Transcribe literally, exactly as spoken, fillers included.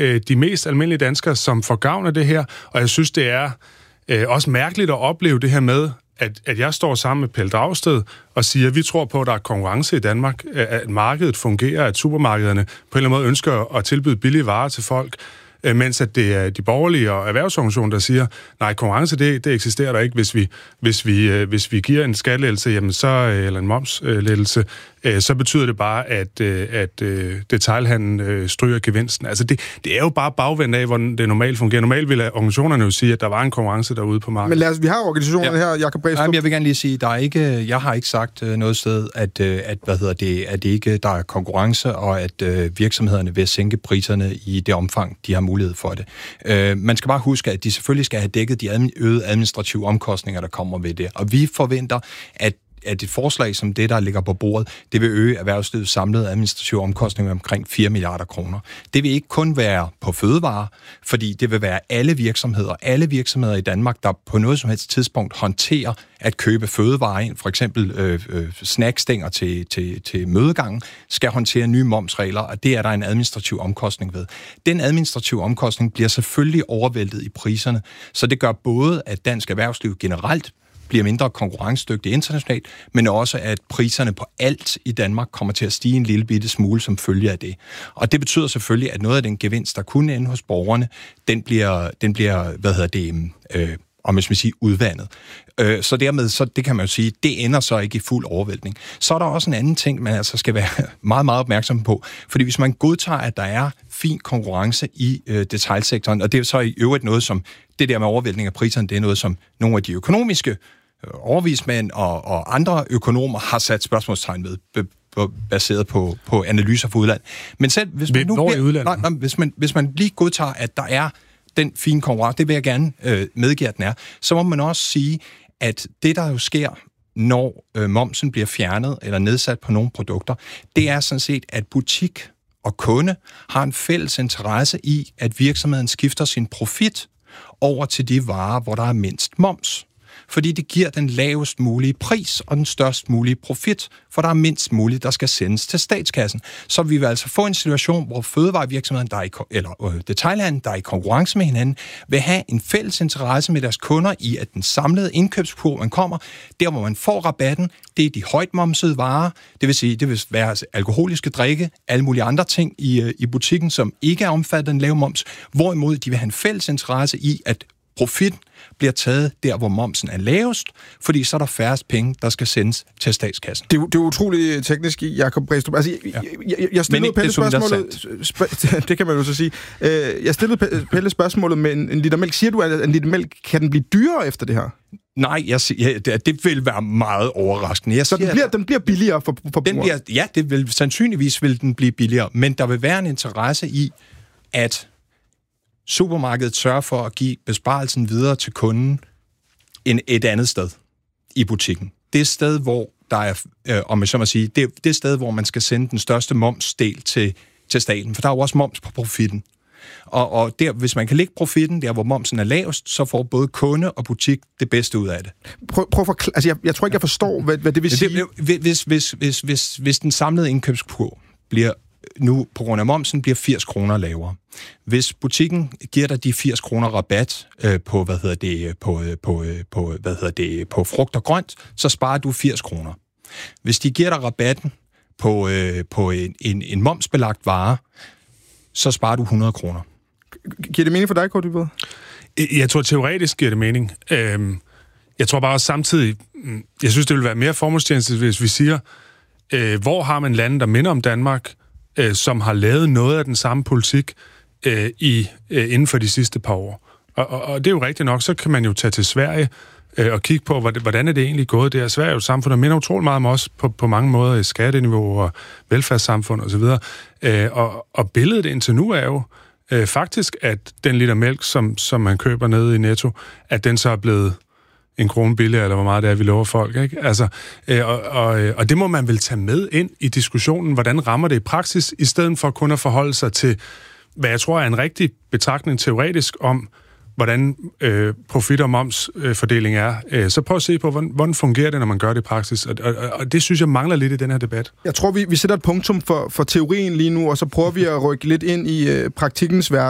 øh, de mest almindelige danskere, som får gavn af det her, og jeg synes, det er øh, også mærkeligt at opleve det her med, at, at jeg står sammen med Pelle Dragsted og siger, at vi tror på, at der er konkurrence i Danmark, at markedet fungerer, at supermarkederne på en eller anden måde ønsker at tilbyde billige varer til folk, mens at det er de borgerlige og erhvervsorganisationer, der siger, nej, konkurrence, det, det eksisterer der ikke. Hvis vi, hvis vi, hvis vi giver en skattelettelse, jamen så, eller en momslettelse, så betyder det bare, at, at detailhandlen stryger gevinsten. Altså det, det er jo bare bagvendt af, hvordan det normalt fungerer. Normalt ville organisationerne jo sige, at der var en konkurrence derude på markedet. Men lad os, vi har organisationerne ja. her, Jakob Bræstrup. Jamen, jeg vil gerne lige sige, der er ikke, jeg har ikke sagt noget sted, at, at, hvad hedder det, at det ikke der er konkurrence, og at øh, virksomhederne vil sænke priserne i det omfang, de har mulighed for det. Øh, man skal bare huske, at de selvfølgelig skal have dækket de øgede administrative omkostninger, der kommer ved det. Og vi forventer, at at et forslag som det, der ligger på bordet, det vil øge erhvervslivets samlede administrative omkostninger omkring fire milliarder kroner. Det vil ikke kun være på fødevarer, fordi det vil være alle virksomheder, alle virksomheder i Danmark, der på noget som helst tidspunkt håndterer at købe fødevarer ind, for eksempel øh, øh, snackstænger til, til, til mødegangen, skal håndtere nye momsregler, og det er der en administrativ omkostning ved. Den administrative omkostning bliver selvfølgelig overvæltet i priserne, så det gør både, at dansk erhvervsliv generelt bliver mindre konkurrencedygtig internationalt, men også at priserne på alt i Danmark kommer til at stige en lille bitte smule som følge af det. Og det betyder selvfølgelig, at noget af den gevinst, der kunne ende hos borgerne, den bliver, den bliver hvad hedder det, øh, om man skal sige, udvandet. Øh, så dermed, så det kan man jo sige, det ender så ikke i fuld overvæltning. Så er der også en anden ting, man altså skal være meget, meget opmærksom på. Fordi hvis man godtager, at der er fin konkurrence i øh, detailsektoren, og det er så i øvrigt noget, som det der med overvæltning af priserne, det er noget, som nogle af de økonomiske overvismænd og, og andre økonomer har sat spørgsmålstegn ved, b- b- baseret på, på analyser fra udlandet. Men selv hvis man, nu bliver, nej, nej, hvis, man, hvis man lige godtager, at der er den fine konkurrence, det vil jeg gerne øh, medgive, at den er, så må man også sige, at det, der jo sker, når øh, momsen bliver fjernet eller nedsat på nogle produkter, det er sådan set, at butik og kunde har en fælles interesse i, at virksomheden skifter sin profit over til de varer, hvor der er mindst moms. Fordi det giver den lavest mulige pris og den størst mulige profit, for der er mindst muligt, der skal sendes til statskassen. Så vi vil altså få en situation, hvor fødevarevirksomheden, der er i, eller øh, detailhandlen, der er i konkurrence med hinanden, vil have en fælles interesse med deres kunder i, at den samlede indkøbskurve, man kommer, der hvor man får rabatten, det er de højt momsede varer, det vil sige, det vil være altså alkoholiske drikke, alle mulige andre ting i, øh, i butikken, som ikke er omfattet af en lav moms, hvorimod de vil have en fælles interesse i, at profitten bliver taget der, hvor momsen er lavest, fordi så er der færrest penge, der skal sendes til statskassen. Det er, det er utroligt teknisk, Jakob Bræstrup. Altså, jeg, ja. jeg, jeg, jeg stillede Pelle spørgsmålet... Sp- det kan man jo så sige. Jeg stillede Pelle spørgsmålet med en, en liter mælk. Siger du, at en liter mælk, kan den blive dyrere efter det her? Nej, jeg siger, det, det vil være meget overraskende. Jeg så siger, den, bliver, den bliver billigere for, for den bliver, Ja, det vil, sandsynligvis vil den blive billigere, men der vil være en interesse i, at supermarkedet sørger for at give besparelsen videre til kunden en, et andet sted i butikken. Det er sted, hvor der er, øh, om jeg så må sige, det er det sted, hvor man skal sende den største momsdel til, til staten, for der er jo også moms på profitten. Og, og der, hvis man kan lægge profitten der, hvor momsen er lavest, så får både kunde og butik det bedste ud af det. Prøv, prøv for, altså jeg, jeg tror ikke, jeg forstår, hvad, hvad det vil sige. Det, hvis, hvis, hvis, hvis, hvis den samlede indkøbskurve bliver nu på grund af momsen bliver firs kroner lavere. Hvis butikken giver dig de firs kroner rabat øh, på hvad hedder det på på på hvad hedder det på frugt og grønt, så sparer du firs kroner. Hvis de giver dig rabatten på øh, på en, en en momsbelagt vare, så sparer du hundrede kroner. Giver det mening for dig, Kåre Dybvad? Jeg tror teoretisk giver det mening. Jeg tror bare også samtidig, jeg synes det vil være mere formålstjenligt, hvis vi siger, hvor har man lande, der minder om Danmark, som har lavet noget af den samme politik øh, i, øh, inden for de sidste par år. Og, og, og det er jo rigtigt nok, så kan man jo tage til Sverige øh, og kigge på, hvordan er det egentlig gået der. Sverige er jo et samfund, der minder utroligt meget om os på, på mange måder i skatteniveau og velfærdssamfund osv. Øh, og, og billedet indtil nu er jo øh, faktisk, at den liter mælk, som, som man køber nede i Netto, at den så er blevet en krone billigere, eller hvor meget det er, vi lover folk, ikke? Altså, øh, og, og, og det må man vel tage med ind i diskussionen, hvordan rammer det i praksis, i stedet for kun at forholde sig til, hvad jeg tror er en rigtig betragtning teoretisk om, hvordan øh, profit- og momsfordeling er. Øh, så prøv at se på, hvordan, hvordan fungerer det, når man gør det i praksis. Og, og, og det synes jeg mangler lidt i den her debat. Jeg tror, vi, vi sætter et punktum for, for teorien lige nu, og så prøver vi at rykke lidt ind i øh, praktikkens verden.